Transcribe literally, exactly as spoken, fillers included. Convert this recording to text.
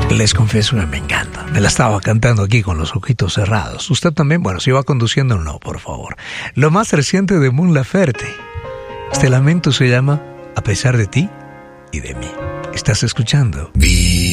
Les confieso que me encanta. Me la estaba cantando aquí con los ojitos cerrados. Usted también, bueno, si va conduciendo, no, por favor. Lo más reciente de Mon Laferte. Este lamento se llama A pesar de ti y de mí. Estás escuchando